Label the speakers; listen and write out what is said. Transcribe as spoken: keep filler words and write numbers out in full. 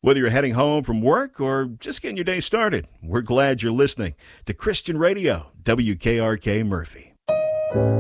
Speaker 1: Whether you're heading home from work or just getting your day started, we're glad you're listening to Christian Radio, W K R K Murphy.